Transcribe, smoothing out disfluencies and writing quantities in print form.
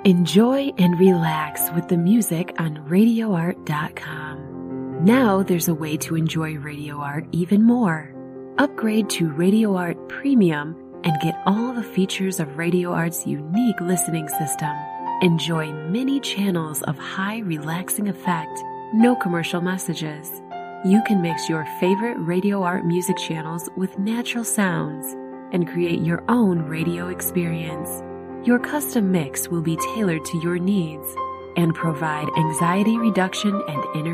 Enjoy and relax with the music on RadioArt.com. Now there's a way to enjoy Radio Art even more. Upgrade to Radio Art Premium and get all the features of Radio Art's unique listening system. Enjoy many channels of high relaxing effect, no commercial messages. You can mix your favorite Radio Art music channels with natural sounds and create your own radio experience. Your custom mix will be tailored to your needs and provide anxiety reduction and inner